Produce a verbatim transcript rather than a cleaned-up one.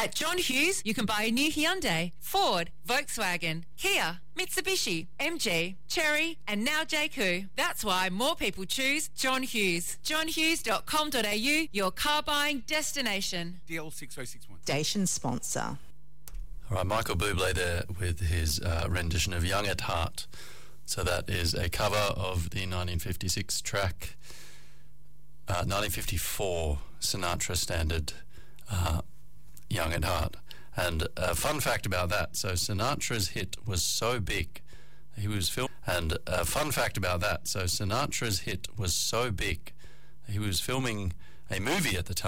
At John Hughes, you can buy a new Hyundai, Ford, Volkswagen, Kia, Mitsubishi, M G, Chery, and now J Q. That's why more people choose John Hughes. john hughes dot com dot a u, your car buying destination. D L six oh six one. Station sponsor. All right, Michael Bublé there with his uh, rendition of Young at Heart. So that is a cover of the nineteen fifty-six track, uh, nineteen fifty-four Sinatra standard, uh, Young at Heart. And a fun fact about that, so Sinatra's hit was so big, he was film. And a fun fact about that, so Sinatra's hit was so big, he was filming a movie at the time.